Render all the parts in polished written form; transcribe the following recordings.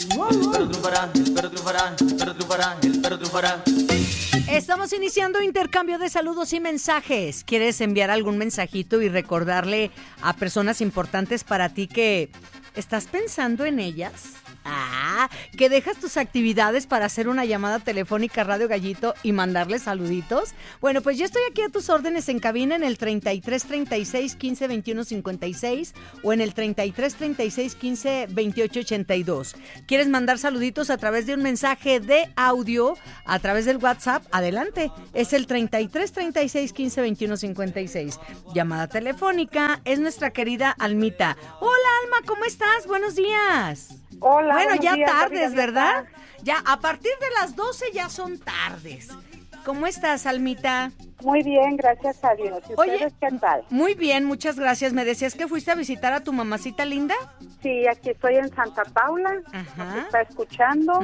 El perro triunfará, el perro triunfará, el perro triunfará, el perro triunfará. Estamos iniciando intercambio de saludos y mensajes. ¿Quieres enviar algún mensajito y recordarle a personas importantes para ti que estás pensando en ellas? ¿Que dejas tus actividades para hacer una llamada telefónica a Radio Gallito y mandarles saluditos? Bueno, pues yo estoy aquí a tus órdenes en cabina en el 33 36 15 21 56 o en el 33 36 15 28 82. ¿Quieres mandar saluditos a través de un mensaje de audio a través del WhatsApp? Adelante, es el 33 36 15 21 56. Llamada telefónica es nuestra querida Almita. Hola Alma, ¿cómo estás? Buenos días. Hola, bueno, ya días, tardes, ¿verdad? Ya, a partir de las 12 ya son tardes. ¿Cómo estás, Almita? Muy bien, gracias a Dios. ¿Y ustedes qué tal? Muy bien, muchas gracias. ¿Me decías que fuiste a visitar a tu mamacita linda? Sí, aquí estoy en Santa Paula. Ajá. Está escuchando.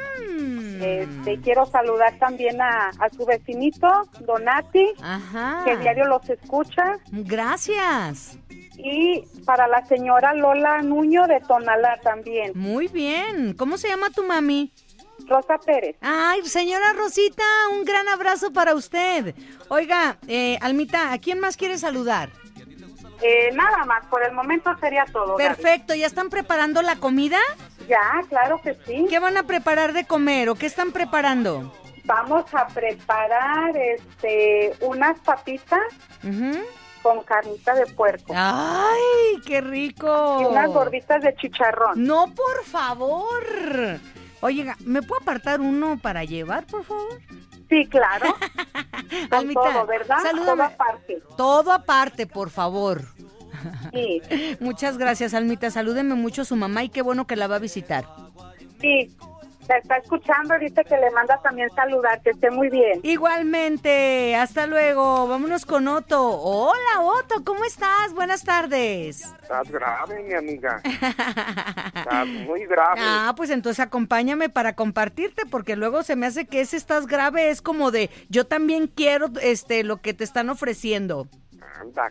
Quiero saludar también a su vecinito, Donati, Ajá. que diario los escucha. Gracias. Y para la señora Lola Nuño de Tonalá también. Muy bien. ¿Cómo se llama tu mami? Rosa Pérez. Ay, señora Rosita, un gran abrazo para usted. Oiga, Almita, ¿a quién más quiere saludar? Nada más, por el momento sería todo. Perfecto, ¿ya están preparando la comida? Ya, claro que sí. ¿Qué van a preparar de comer o qué están preparando? Vamos a preparar unas papitas. Con carnita de puerco. ¡Ay, qué rico! Y unas gorditas de chicharrón. No, por favor. Oye, ¿me puedo apartar uno para llevar, por favor? Sí, claro. Con Almita, todo, ¿verdad? salúdame. Todo aparte. Todo aparte, por favor. Sí. Muchas gracias, Almita. Salúdeme mucho a su mamá y qué bueno que la va a visitar. Sí. La está escuchando, dice que le manda también saludar, que esté muy bien. Igualmente, hasta luego. Vámonos con Otto. Hola, Otto, ¿cómo estás? Buenas tardes. Estás grave, mi amiga. Estás muy grave. Pues entonces acompáñame para compartirte, porque luego se me hace que ese estás grave es como de, yo también quiero lo que te están ofreciendo. Anda.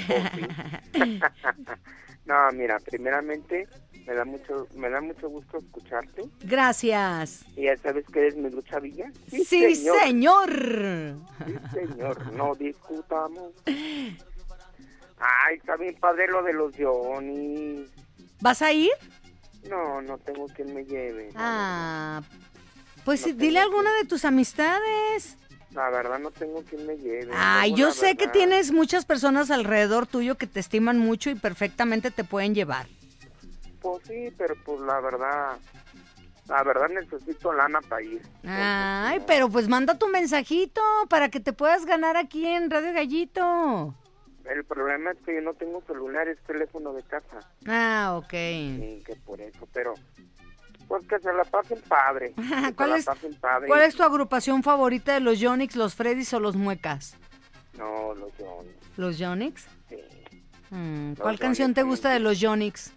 Sí. No, mira, primeramente me da mucho gusto escucharte. Gracias. ¿Y ya sabes que eres mi Lucha Villa? Sí, señor. Sí, señor, no discutamos. Ay, está bien padre lo de los Johnny. ¿Vas a ir? No tengo quien me lleve. Pues no dile a alguna de tus amistades. La verdad no tengo quien me lleve. Ay, yo sé que tienes muchas personas alrededor tuyo que te estiman mucho y perfectamente te pueden llevar. Pues sí, pero pues la verdad necesito lana para ir. Ay, pero pues manda tu mensajito para que te puedas ganar aquí en Radio Gallito. El problema es que yo no tengo celular, es teléfono de casa. Ok. Sí, que por eso, pero pues que se la pasen padre. ¿Cuál es tu agrupación favorita de los Yonix, los Freddys o los Muecas? No, los Yonix. ¿Los Yonix? Sí. ¿Cuál canción te gusta de los Yonix?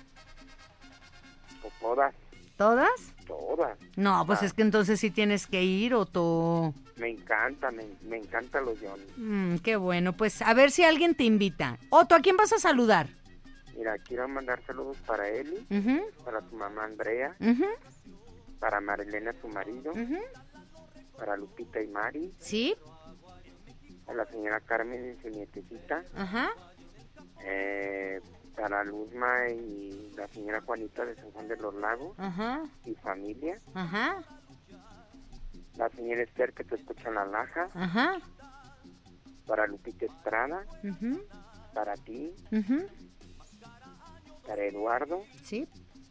Todas. ¿Todas? Todas. No, pues es que entonces sí tienes que ir, Otto. Me encanta los Yonix. Qué bueno, pues a ver si alguien te invita. Otto, ¿a quién vas a saludar? Mira, quiero mandar saludos para Eli, para su mamá Andrea, para Marilena, su marido, para Lupita y Mari. ¿Sí? A la señora Carmen y su nietecita. Para Luzma y la señora Juanita de San Juan de los Lagos y familia. La señora Esther que te escucha en La Laja. Para Lupita Estrada. Para ti. Para Eduardo. Sí.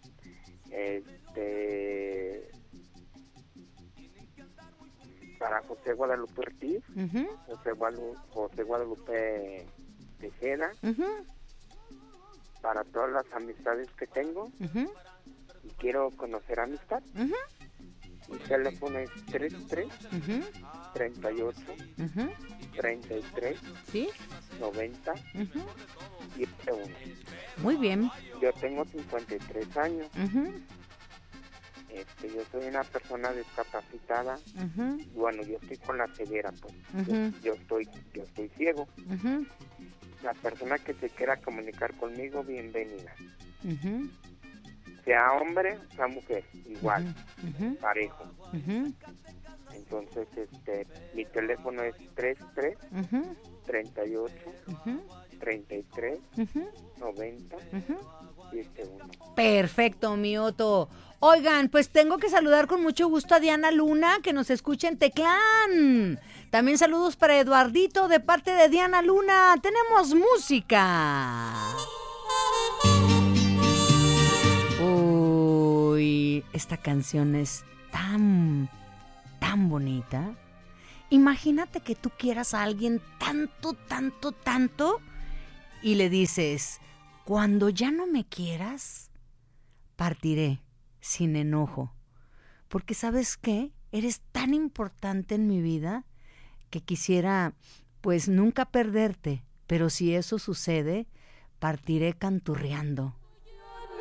Para José Guadalupe Ortiz. José Guadalupe Tejeda. Para todas las amistades que tengo y quiero conocer amistad. Mi teléfono es 33 38 33 ¿sí? 90 71. Muy bien. Yo tengo 53 años. Yo soy una persona discapacitada. Bueno, yo estoy con la ceguera, pues. Yo estoy ciego. La persona que se quiera comunicar conmigo, bienvenida. sea hombre, sea mujer, igual, Ujú. parejo. Ujú. Entonces, mi teléfono es 33 Ujú. 38 Ujú. 33 Ujú. 90 Ujú. 71. Perfecto, mi Otto. Oigan, pues tengo que saludar con mucho gusto a Diana Luna, que nos escucha en Teclán. También saludos para Eduardito de parte de Diana Luna. Tenemos música. Uy, esta canción es tan bonita. Imagínate que tú quieras a alguien tanto, y le dices, cuando ya no me quieras, partiré sin enojo, porque ¿sabes qué? Eres tan importante en mi vida que quisiera, pues, nunca perderte, pero si eso sucede, partiré canturreando